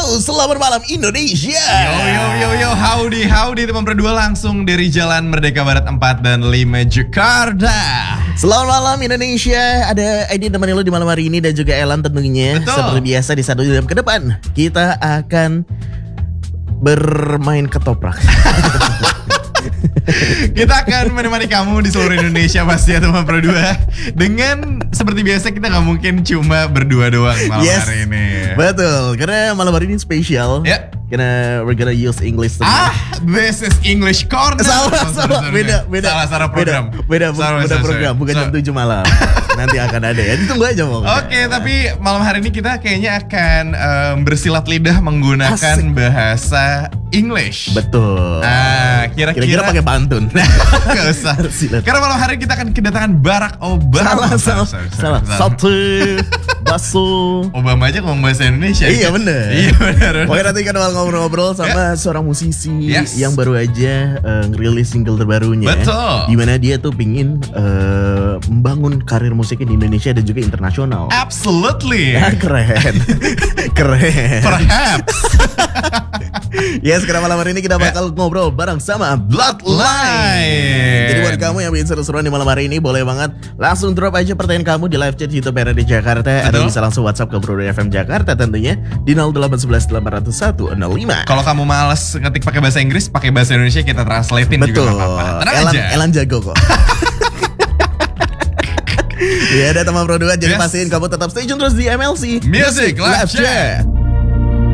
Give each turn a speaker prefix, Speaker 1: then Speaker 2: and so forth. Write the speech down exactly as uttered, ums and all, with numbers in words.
Speaker 1: Halo, selamat malam Indonesia.
Speaker 2: Yo yo yo yo, howdy howdy teman berdua, langsung dari Jalan Merdeka Barat empat dan lima Jakarta.
Speaker 1: Selamat malam Indonesia. Ada Edi teman lo di malam hari ini dan juga Elan tentunya.
Speaker 2: Betul.
Speaker 1: Seperti biasa di satu jam ke depan kita akan bermain ketoprak.
Speaker 2: Kita akan menemani kamu di seluruh Indonesia pasti ya teman berdua. Dengan seperti biasa kita nggak mungkin cuma berdua doang malam
Speaker 1: Yes.
Speaker 2: hari ini.
Speaker 1: Betul, karena malam hari ini spesial.
Speaker 2: Ya.
Speaker 1: Karena we're gonna use English today.
Speaker 2: Ah, this is English Corner.
Speaker 1: Salah,
Speaker 2: Oh,
Speaker 1: salah,
Speaker 2: sorry,
Speaker 1: beda,
Speaker 2: sorry.
Speaker 1: beda.
Speaker 2: Salah, salah program.
Speaker 1: Beda, beda, bu-
Speaker 2: Sorry,
Speaker 1: beda
Speaker 2: sorry,
Speaker 1: program,
Speaker 2: sorry.
Speaker 1: bukan jam
Speaker 2: So-
Speaker 1: tujuh malam. Nanti akan ada ya, ditunggu aja pokoknya.
Speaker 2: Oke, tapi malam hari ini kita kayaknya akan em, bersilat lidah menggunakan
Speaker 1: Asik.
Speaker 2: bahasa English.
Speaker 1: Betul.
Speaker 2: Ah, kira-kira
Speaker 1: Kira-kira pakai pantun.
Speaker 2: Gak usah.
Speaker 1: Silat.
Speaker 2: Karena malam hari kita akan kedatangan Barack Obama.
Speaker 1: Salah, salah,
Speaker 2: Sorry, sorry,
Speaker 1: salah.
Speaker 2: sorry.
Speaker 1: Satu, baso.
Speaker 2: Obama aja ngomong bahasa Indonesia.
Speaker 1: Iya bener.
Speaker 2: Iya bener.
Speaker 1: Pokoknya nanti kita bakal ngobrol-ngobrol sama seorang musisi
Speaker 2: Yes.
Speaker 1: yang baru aja uh, ngerilis single terbarunya.
Speaker 2: Betul.
Speaker 1: Dimana dia tuh pingin uh, membangun karir musiknya di Indonesia dan juga internasional.
Speaker 2: Absolutely.
Speaker 1: Ya, keren. Keren.
Speaker 2: Perhaps.
Speaker 1: Ya, sekarang malam hari ini kita bakal ngobrol bareng sama
Speaker 2: Bloodline.
Speaker 1: Jadi buat kamu yang ingin seru-seruan di malam hari ini, boleh banget langsung drop aja pertanyaan kamu di live chat YouTube R R D Jakarta. Atau
Speaker 2: Betul.
Speaker 1: bisa langsung WhatsApp ke Bro F M Jakarta tentunya di nol delapan satu satu delapan nol satu nol lima.
Speaker 2: Kalau kamu males ngetik pakai bahasa Inggris, pakai bahasa Indonesia kita translatein juga
Speaker 1: Betul.
Speaker 2: gak apa-apa. Tenang
Speaker 1: Elan,
Speaker 2: aja.
Speaker 1: Elan jago kok. Ya ada teman Bro dua, jadi
Speaker 2: Yes.
Speaker 1: pastiin kamu tetap stay tune terus di M L C
Speaker 2: Music Live Chat.